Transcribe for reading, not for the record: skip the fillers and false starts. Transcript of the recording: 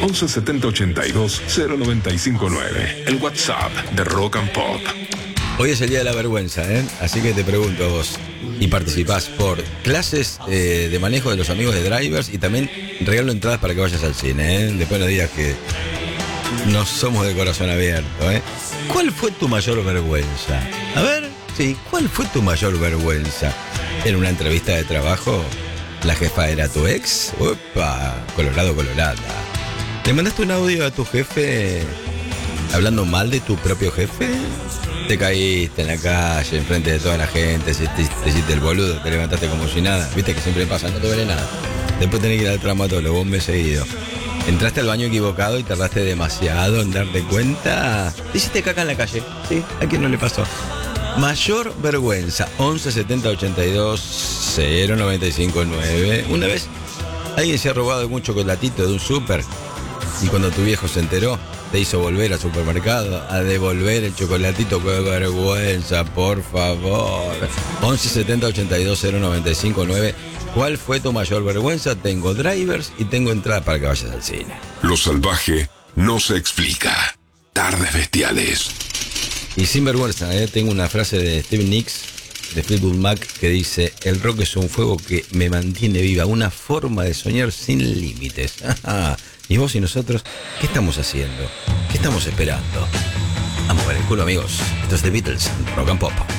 11 70 82 0959. El WhatsApp de Rock and Pop. Hoy es el día de la vergüenza, ¿eh? Así que te pregunto a vos. Y participás por clases de manejo de los amigos de drivers y también regalo entradas para que vayas al cine, ¿eh? Después no digas que no somos de corazón abierto, ¿eh? ¿Cuál fue tu mayor vergüenza? A ver, sí, ¿cuál fue tu mayor vergüenza? ¿En una entrevista de trabajo? ¿La jefa era tu ex? ¡Opa! Colorado, colorada. ¿Le mandaste un audio a tu jefe hablando mal de tu propio jefe? Te caíste en la calle, enfrente de toda la gente, te hiciste el boludo, te levantaste como si nada. Viste que siempre pasa, no te duele nada. Después tenés que ir al traumatólogo un mes seguido. Entraste al baño equivocado y tardaste demasiado en darte cuenta. Te hiciste caca en la calle. Sí, ¿a quién no le pasó? Mayor vergüenza, 11 70 82 095 9. Una vez alguien se ha robado algún chocolatito de un súper y cuando tu viejo se enteró, te hizo volver al supermercado a devolver el chocolatito. ¡Qué vergüenza, por favor! 11 70 82 095 9. ¿Cuál fue tu mayor vergüenza? Tengo drivers y tengo entrada para que vayas al cine. Lo salvaje no se explica. Tardes bestiales. Y sin vergüenza, tengo una frase de Stevie Nicks de Fleetwood Mac que dice: el rock es un fuego que me mantiene viva, una forma de soñar sin límites. Y vos y nosotros, ¿qué estamos haciendo? ¿Qué estamos esperando? Vamos a ver el culo, amigos. Esto es The Beatles, Rock and Pop.